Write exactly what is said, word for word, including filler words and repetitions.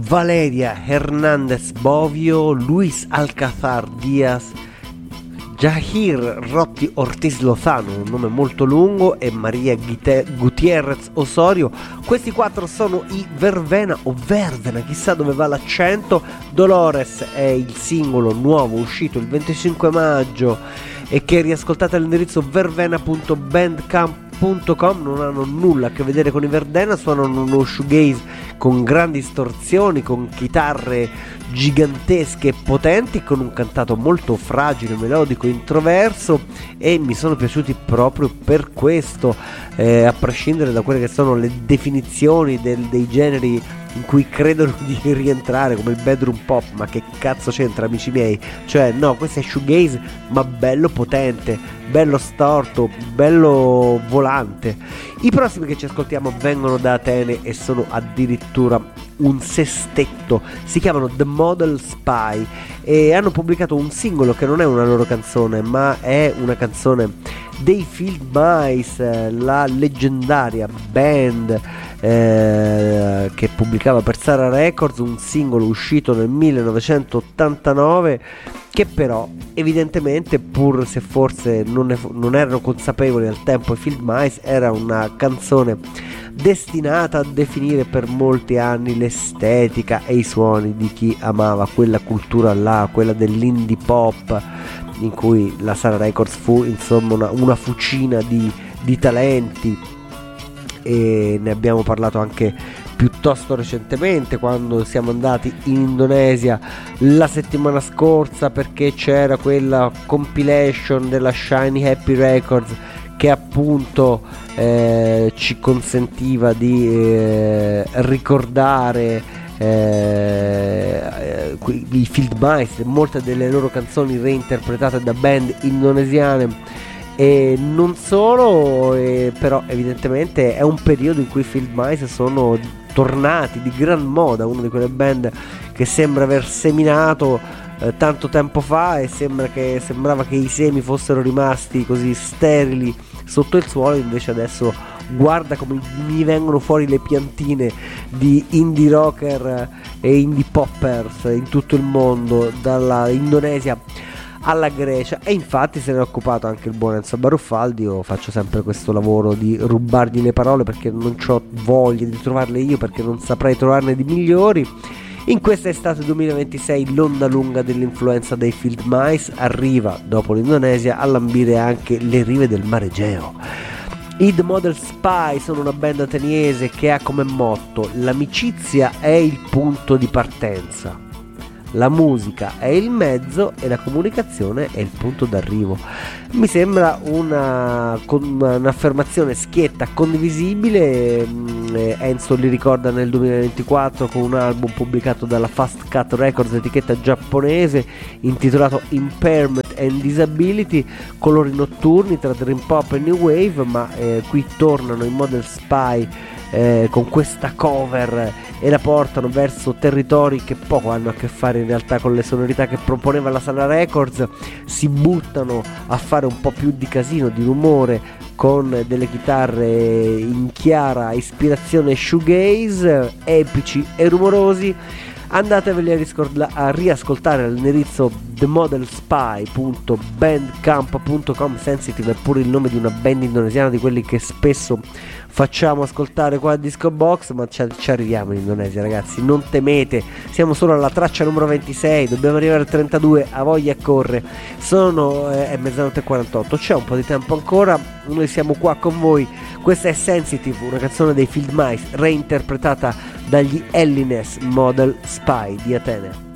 Valeria Hernández Bovio, Luis Alcázar Díaz, Jahir Rotti Ortiz Lozano, un nome molto lungo, e Maria Guite- Gutierrez Osorio. Questi quattro sono i Vervena o Vervena, chissà dove va l'accento. Dolores è il singolo nuovo uscito il venticinque maggio e che riascoltate all'indirizzo vervena punto bandcamp punto com. Non hanno nulla a che vedere con i Verdena, suonano uno shoegaze con grandi distorsioni, con chitarre gigantesche e potenti, con un cantato molto fragile, melodico, introverso, e mi sono piaciuti proprio per questo, eh, a prescindere da quelle che sono le definizioni del, dei generi in cui credono di rientrare, come il bedroom pop. Ma che cazzo c'entra, amici miei? Cioè no, questo è shoegaze ma bello potente, bello storto, bello volante. I prossimi che ci ascoltiamo vengono da Atene e sono addirittura un sestetto, si chiamano The Model Spy e hanno pubblicato un singolo che non è una loro canzone, ma è una canzone dei Field Mice, la leggendaria band eh, che pubblicava per Sarah Records un singolo uscito nel millenovecentottantanove, che però evidentemente, pur se forse non, ne, non erano consapevoli al tempo i Field Mice, era una canzone destinata a definire per molti anni l'estetica e i suoni di chi amava quella cultura là, quella dell'indie pop, in cui la Sarah Records fu insomma una, una fucina di, di talenti, e ne abbiamo parlato anche piuttosto recentemente quando siamo andati in Indonesia la settimana scorsa, perché c'era quella compilation della Shiny Happy Records che appunto eh, ci consentiva di eh, ricordare eh, i Field Mice, molte delle loro canzoni reinterpretate da band indonesiane. E non solo, eh, però evidentemente è un periodo in cui i Field Mice sono tornati di gran moda, una di quelle band che sembra aver seminato eh, tanto tempo fa, e sembra che, sembrava che i semi fossero rimasti così sterili sotto il suolo. Invece adesso guarda come mi vengono fuori le piantine di indie rocker e indie poppers in tutto il mondo, dalla Indonesia alla Grecia. E infatti se ne è occupato anche il buon Enzo Baruffaldi. Io faccio sempre questo lavoro di rubargli le parole perché non ho voglia di trovarle io, perché non saprei trovarne di migliori. In questa estate duemilaventisei l'onda lunga dell'influenza dei Field Mice arriva, dopo l'Indonesia, a lambire anche le rive del Mar Egeo. I The Model Spy sono una band ateniese che ha come motto: l'amicizia è il punto di partenza, la musica è il mezzo e la comunicazione è il punto d'arrivo. Mi sembra una, un'affermazione schietta, condivisibile. Enzo li ricorda nel duemilaventiquattro con un album pubblicato dalla Fast Cut Records, etichetta giapponese, intitolato Impairment and Disability, colori notturni tra dream pop e new wave, ma eh, qui tornano i Model Spy Eh, con questa cover e la portano verso territori che poco hanno a che fare in realtà con le sonorità che proponeva la Sarah Records. Si buttano a fare un po' più di casino, di rumore, con delle chitarre in chiara ispirazione shoegaze, epici e rumorosi. Andateveli a, riscorda- a riascoltare all'indirizzo the model spy punto bandcamp punto com. Sensitive è pure il nome di una band indonesiana, di quelli che spesso facciamo ascoltare qua a Disco Box, ma ci, ci arriviamo in Indonesia, ragazzi, non temete. Siamo solo alla traccia numero ventisei, dobbiamo arrivare al trentadue, a voglia corre. Sono eh, è mezzanotte e quarantotto, c'è un po' di tempo ancora, noi siamo qua con voi. Questa è Sensitive, una canzone dei Field Mice reinterpretata dagli Ellines Model Spy di Atene.